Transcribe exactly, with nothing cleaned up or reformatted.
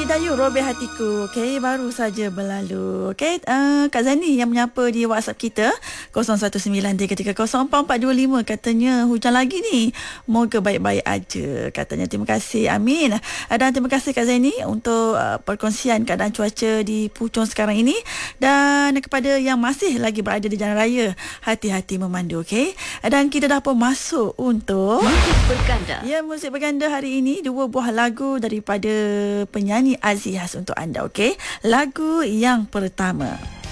Dayuh, Robek Hatiku. Okey, baru saja berlalu. Okey, uh, Kak Zani yang menyapa di WhatsApp kita kosong satu sembilan tiga tiga kosong empat empat dua lima, katanya hujan lagi ni. Moga baik-baik aja katanya. Terima kasih. Amin. Dan terima kasih Kak Zani untuk uh, perkongsian keadaan cuaca di Puchong sekarang ini, dan kepada yang masih lagi berada di jalan raya, hati-hati memandu. Okey. Dan kita dah pun masuk untuk Musik Berganda. Ya, musik berganda hari ini, dua buah lagu daripada penyanyi Aziz untuk anda. Okey, lagu yang pertama.